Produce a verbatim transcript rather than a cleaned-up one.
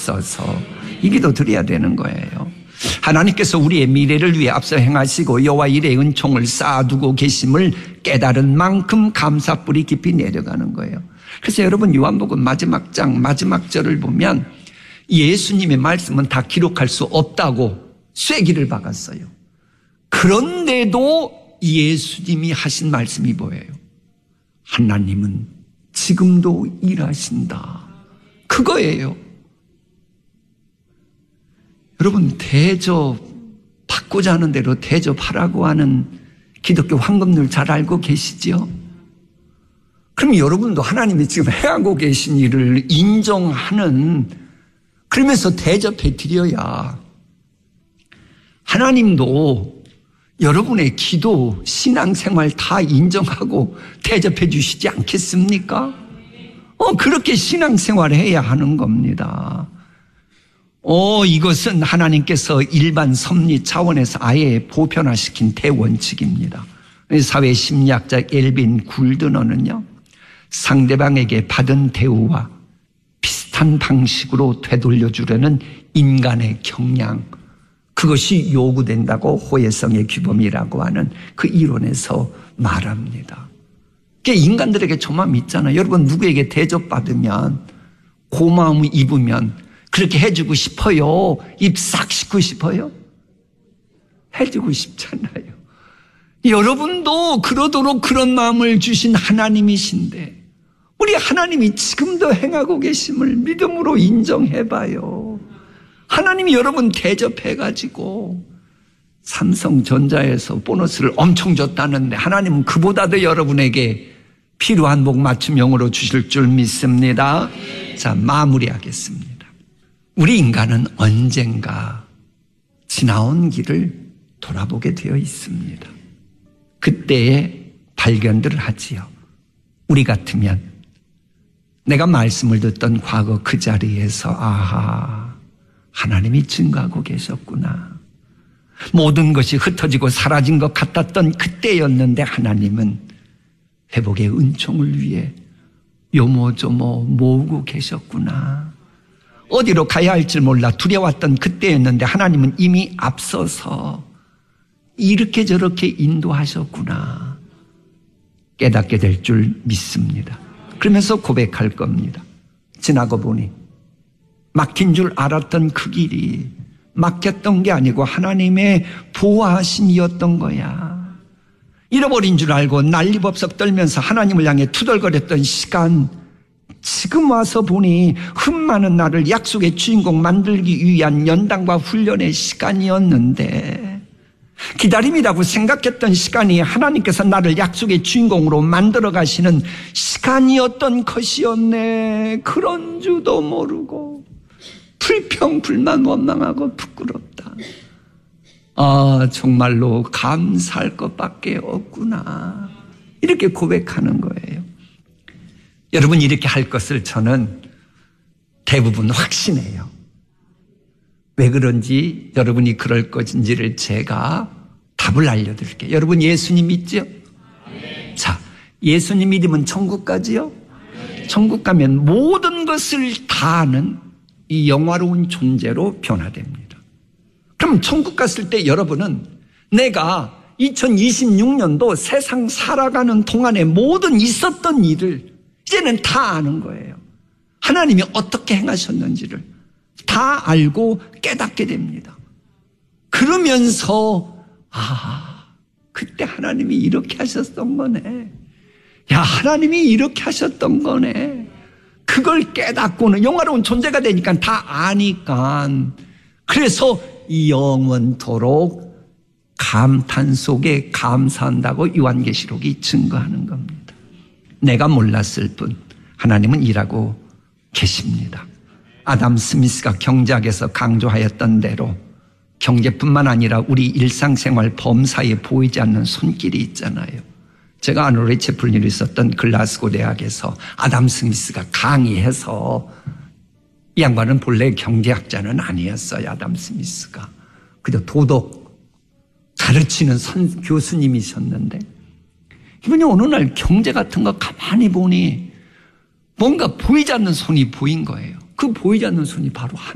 주옵소서. 이 기도 드려야 되는 거예요. 하나님께서 우리의 미래를 위해 앞서 행하시고 여호와 일의 은총을 쌓아두고 계심을 깨달은 만큼 감사불이 깊이 내려가는 거예요. 그래서 여러분 요한복음 마지막 장 마지막 절을 보면 예수님의 말씀은 다 기록할 수 없다고 쐐기를 박았어요. 그런데도 예수님이 하신 말씀이 뭐예요? 하나님은 지금도 일하신다. 그거예요. 여러분 대접 받고자 하는 대로 대접하라고 하는 기독교 황금률 잘 알고 계시죠? 그럼 여러분도 하나님이 지금 행하고 계신 일을 인정하는, 그러면서 대접해 드려야 하나님도 여러분의 기도, 신앙생활 다 인정하고 대접해 주시지 않겠습니까? 어, 그렇게 신앙생활을 해야 하는 겁니다. 어, 이것은 하나님께서 일반 섭리 차원에서 아예 보편화시킨 대원칙입니다. 사회 심리학자 엘빈 굴드너는요, 상대방에게 받은 대우와 비슷한 방식으로 되돌려주려는 인간의 경향, 그것이 요구된다고 호혜성의 규범이라고 하는 그 이론에서 말합니다. 그게 인간들에게 저만 있잖아요. 여러분 누구에게 대접받으면 고마움 입으면 그렇게 해주고 싶어요? 입 싹 씻고 싶어요? 해주고 싶잖아요. 여러분도 그러도록 그런 마음을 주신 하나님이신데 우리 하나님이 지금도 행하고 계심을 믿음으로 인정해봐요. 하나님이 여러분 대접해가지고 삼성전자에서 보너스를 엄청 줬다는데 하나님은 그보다도 여러분에게 필요한 복 맞춤형으로 주실 줄 믿습니다. 자, 마무리하겠습니다. 우리 인간은 언젠가 지나온 길을 돌아보게 되어 있습니다. 그때의 발견들을 하지요. 우리 같으면 내가 말씀을 듣던 과거 그 자리에서 아하, 하나님이 증거하고 계셨구나. 모든 것이 흩어지고 사라진 것 같았던 그때였는데 하나님은 회복의 은총을 위해 요모조모 모으고 계셨구나. 어디로 가야 할지 몰라 두려웠던 그때였는데 하나님은 이미 앞서서 이렇게 저렇게 인도하셨구나. 깨닫게 될 줄 믿습니다. 그러면서 고백할 겁니다. 지나고 보니 막힌 줄 알았던 그 길이 막혔던 게 아니고 하나님의 보호하심이었던 거야. 잃어버린 줄 알고 난리법석 떨면서 하나님을 향해 투덜거렸던 시간, 지금 와서 보니 흠 많은 나를 약속의 주인공 만들기 위한 연단과 훈련의 시간이었는데, 기다림이라고 생각했던 시간이 하나님께서 나를 약속의 주인공으로 만들어 가시는 시간이었던 것이었네. 그런 줄도 모르고 불평, 불만, 원망하고 부끄럽다. 아, 정말로 감사할 것밖에 없구나. 이렇게 고백하는 거예요. 여러분, 이렇게 할 것을 저는 대부분 확신해요. 왜 그런지, 여러분이 그럴 것인지를 제가 답을 알려드릴게요. 여러분 예수님 믿죠? 네. 자, 예수님 믿으면 천국 가지요? 네. 천국 가면 모든 것을 다 아는 이 영화로운 존재로 변화됩니다. 그럼 천국 갔을 때 여러분은 내가 이천이십육 년도 세상 살아가는 동안에 모든 있었던 일을 이제는 다 아는 거예요. 하나님이 어떻게 행하셨는지를 다 알고 깨닫게 됩니다. 그러면서 아, 그때 하나님이 이렇게 하셨던 거네. 야, 하나님이 이렇게 하셨던 거네. 그걸 깨닫고는 영화로운 존재가 되니까 다 아니까, 그래서 영원토록 감탄 속에 감사한다고 요한계시록이 증거하는 겁니다. 내가 몰랐을 뿐 하나님은 일하고 계십니다. 아담 스미스가 경제학에서 강조하였던 대로 경제뿐만 아니라 우리 일상생활 범사에 보이지 않는 손길이 있잖아요. 제가 아는 레체플린이 있었던 글라스고 대학에서 아담 스미스가 강의해서, 이 양반은 본래 경제학자는 아니었어요. 아담 스미스가 그저 도덕 가르치는 선, 교수님이셨는데, 이분이 어느 날 경제 같은 거 가만히 보니 뭔가 보이지 않는 손이 보인 거예요. 그 보이지 않는 손이 바로 하나님.